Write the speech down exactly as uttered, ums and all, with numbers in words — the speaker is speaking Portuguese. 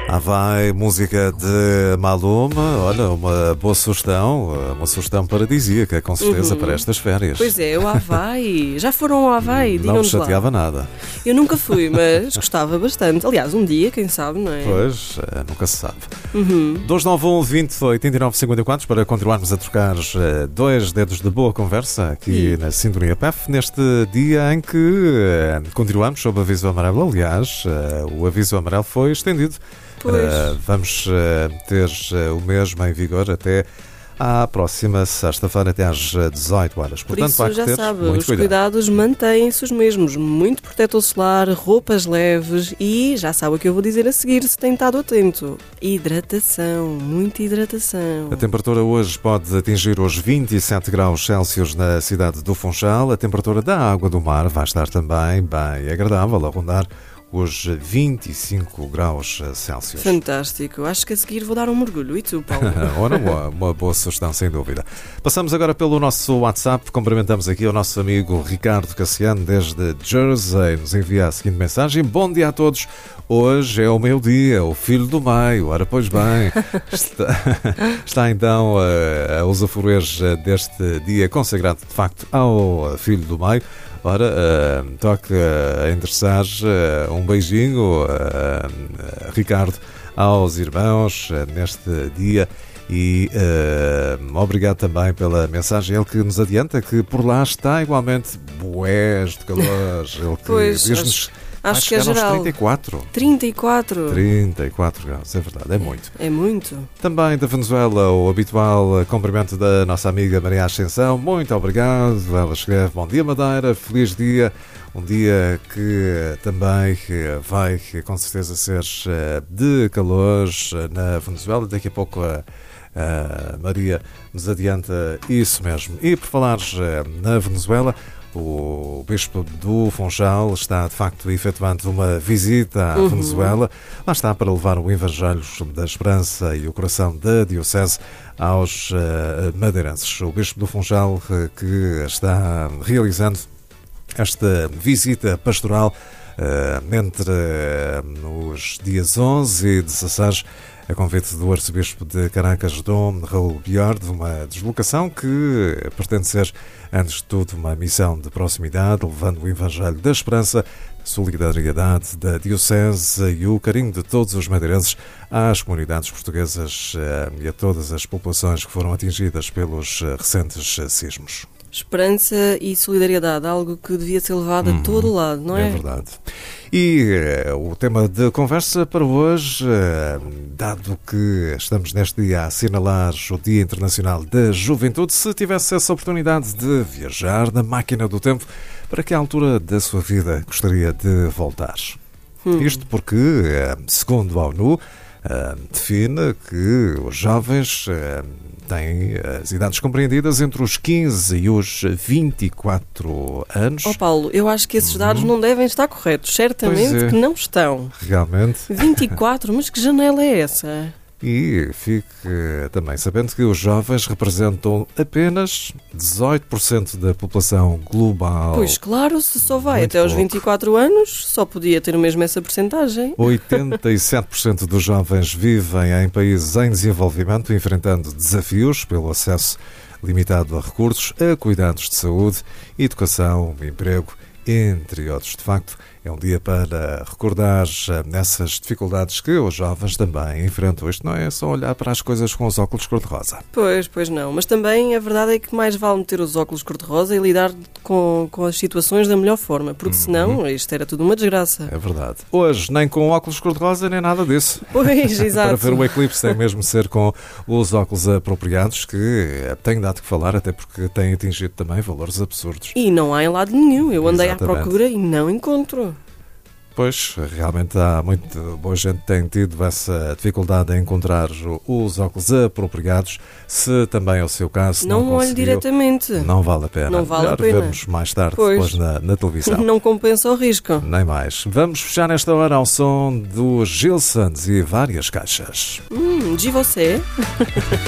Ah, vai, música de Maluma. Olha, uma boa sugestão, uma sugestão paradisíaca, com certeza, Uhum. para estas férias. Pois é, o Havaí. Já foram ao Havaí? Não me Digam-nos lá. chateava nada. Eu nunca fui, mas gostava bastante. Aliás, um dia, quem sabe, não é? Pois, eh, nunca se sabe. Uhum. dois nove um, vinte, oitenta e nove, cinquenta e quatro para continuarmos a trocar eh, dois dedos de boa conversa aqui E- na Sintonia P E F, neste dia em que eh, continuamos sob aviso amarelo. Aliás, eh, o aviso amarelo foi estendido. Pois. Uh, vamos uh, ter uh, o mesmo em vigor até à próxima sexta-feira, até às uh, dezoito horas. Por Portanto, vai isso, já ter sabe, muito os cuidado. cuidados mantêm-se os mesmos. Muito protetor solar, roupas leves e, já sabe o que eu vou dizer a seguir, se tem estado atento. Hidratação, muita hidratação. A temperatura hoje pode atingir os vinte e sete graus Celsius na cidade do Funchal. A temperatura da água do mar vai estar também bem agradável, a rondar os vinte e cinco graus Celsius. Fantástico. Acho que a seguir vou dar um mergulho. E tu, Paulo? Ora, uma, uma boa sugestão, sem dúvida. Passamos agora pelo nosso WhatsApp. Cumprimentamos aqui o nosso amigo Ricardo Cassiano, desde Jersey. Nos envia a seguinte mensagem: bom dia a todos. Hoje é o meu dia, o filho do meio. Ora, pois bem, está, está então a, a usufruir deste dia consagrado, de facto, ao filho do meio. Ora, uh, toque a endereçar uh, um beijinho, uh, uh, Ricardo, aos irmãos uh, neste dia e uh, obrigado também pela mensagem. Ele que nos adianta que por lá está igualmente bués de calor. Ele que Pois, diz-nos acho, acho que é chegar aos geral. trinta e quatro. trinta e quatro. trinta e quatro graus, é verdade, é muito. É muito. Também da Venezuela, o habitual cumprimento da nossa amiga Maria Ascensão. Muito obrigado. Ela escreve: bom dia, Madeira, feliz dia. Um dia que também vai com certeza ser de calor na Venezuela. Daqui a pouco a, a Maria nos adianta isso mesmo. E por falares na Venezuela, o Bispo do Funchal está, de facto, efetuando uma visita à Uhum. Venezuela. Lá está para levar o Evangelho da Esperança e o coração da Diocese aos uh, madeirenses. O Bispo do Funchal uh, que está realizando esta visita pastoral uh, entre uh, os dias onze e dezesseis, a convite do Arcebispo de Caracas, Dom Raul Biord, uma deslocação que pretende ser, antes de tudo, uma missão de proximidade, levando o Evangelho da Esperança, a solidariedade da Diocese e o carinho de todos os madeirenses às comunidades portuguesas eh, e a todas as populações que foram atingidas pelos eh, recentes eh, sismos. Esperança e solidariedade, algo que devia ser levado a todo lado, não é? É verdade. E eh, o tema de conversa para hoje, eh, dado que estamos neste dia a assinalar o Dia Internacional da Juventude, se tivesse essa oportunidade de viajar na máquina do tempo, para que altura da sua vida gostaria de voltar? Hum. Isto porque, eh, segundo a ONU, eh, define que os jovens eh, têm as idades compreendidas entre os quinze e os vinte e quatro anos. Oh Paulo, eu acho que esses dados não devem estar corretos. Certamente Pois é. que não estão. Realmente. vinte e quatro, mas que janela é essa? E fique também sabendo que os jovens representam apenas dezoito por cento da população global. Pois claro, se só vai Muito até aos pouco. vinte e quatro anos, só podia ter mesmo essa percentagem. oitenta e sete por cento dos jovens vivem em países em desenvolvimento, enfrentando desafios pelo acesso limitado a recursos, a cuidados de saúde, educação, emprego, entre outros. De facto, é um dia para recordar nessas dificuldades que os jovens também enfrentam. Isto não é só olhar para as coisas com os óculos cor-de-rosa. Pois, pois não. Mas também a verdade é que mais vale meter os óculos cor-de-rosa e lidar com, com as situações da melhor forma, porque senão isto era tudo uma desgraça. É verdade. Hoje, nem com óculos cor-de-rosa, nem nada disso. Pois, Para exato. ver o eclipse tem mesmo de ser com os óculos apropriados, que têm dado que falar, até porque têm atingido também valores absurdos. E não há em lado nenhum. Eu andei à Exatamente. procura e não encontro. Pois, realmente há muito boa gente que tem tido essa dificuldade em encontrar os óculos apropriados. Se também é o seu caso, não, Não olho conseguiu, diretamente. não vale a pena. Não vale a Melhor pena. vermos mais tarde, Pois. depois na, na televisão. Não compensa o risco. Nem mais. Vamos fechar nesta hora ao som dos Gilsons e várias caixas. Hum, de você?